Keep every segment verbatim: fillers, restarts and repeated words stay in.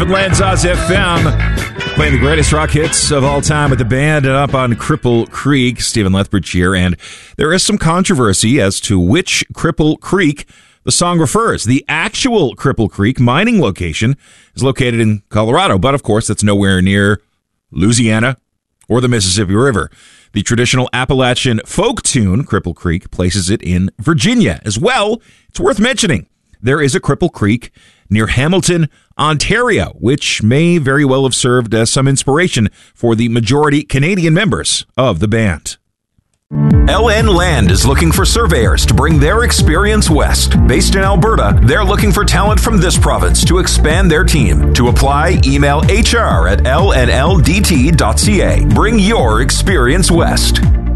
Newfoundland's Oz F M, playing the greatest rock hits of all time with the band and up on Cripple Creek. Stephen Lethbridge here, and there is some controversy as to which Cripple Creek the song refers. The actual Cripple Creek mining location is located in Colorado, but of course that's nowhere near Louisiana or the Mississippi River. The traditional Appalachian folk tune, Cripple Creek, places it in Virginia. As well, it's worth mentioning, there is a Cripple Creek near Hamilton, Ontario, which may very well have served as some inspiration for the majority Canadian members of the band. L N Land is looking for surveyors to bring their experience west. Based in Alberta, they're looking for talent from this province to expand their team. To apply, email H R at L N L D T dot C A. Bring your experience west.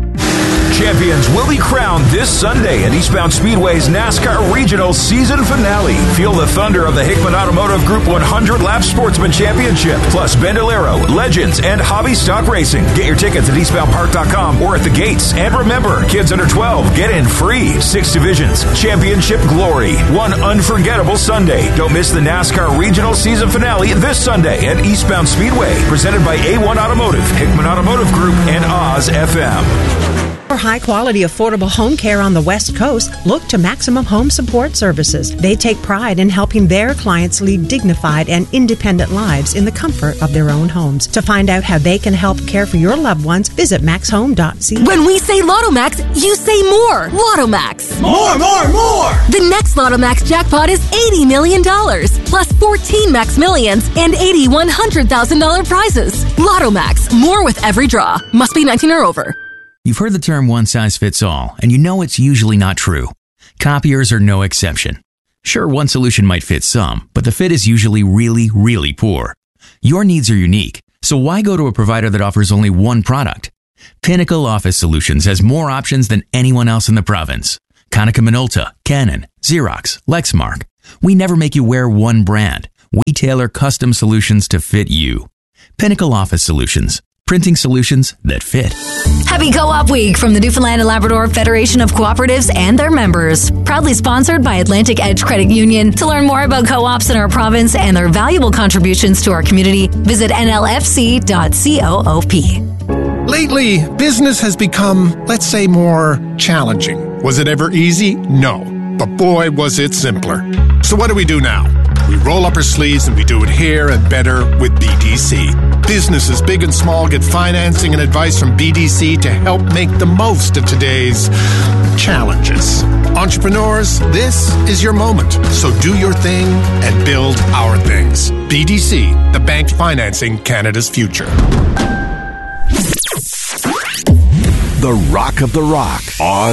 Champions will be crowned this Sunday at Eastbound Speedway's NASCAR Regional Season Finale. Feel the thunder of the Hickman Automotive Group one hundred Lap Sportsman Championship, plus Bandolero, Legends, and Hobby Stock Racing. Get your tickets at eastbound park dot com or at the gates. And remember, kids under twelve get in free. Six divisions, championship glory, one unforgettable Sunday. Don't miss the NASCAR Regional Season Finale this Sunday at Eastbound Speedway. Presented by A one Automotive, Hickman Automotive Group, and Oz F M. For high-quality, affordable home care on the West Coast, look to Maximum Home Support Services. They take pride in helping their clients lead dignified and independent lives in the comfort of their own homes. To find out how they can help care for your loved ones, visit max home dot c a. When we say LottoMax, you say more. LottoMax. More, more, more! The next LottoMax jackpot is eighty million dollars, plus fourteen Max Millions and eighty one hundred thousand dollars prizes. LottoMax. More with every draw. Must be nineteen or over. You've heard the term one size fits all, and you know it's usually not true. Copiers are no exception. Sure, one solution might fit some, but the fit is usually really, really poor. Your needs are unique, so why go to a provider that offers only one product? Pinnacle Office Solutions has more options than anyone else in the province. Konica Minolta, Canon, Xerox, Lexmark. We never make you wear one brand. We tailor custom solutions to fit you. Pinnacle Office Solutions. Printing solutions that fit. Happy Co-op Week from the Newfoundland and Labrador Federation of Cooperatives and their members. Proudly sponsored by Atlantic Edge Credit Union. To learn more about co-ops in our province and their valuable contributions to our community, visit N L F C dot coop. Lately, business has become, let's say, more challenging. Was it ever easy? No. But boy, was it simpler. So what do we do now? We roll up our sleeves and we do it here and better with B D C. Businesses big and small get financing and advice from B D C to help make the most of today's challenges. Entrepreneurs, this is your moment. So do your thing and build our things. B D C, the bank financing Canada's future. The Rock of the Rock. Oz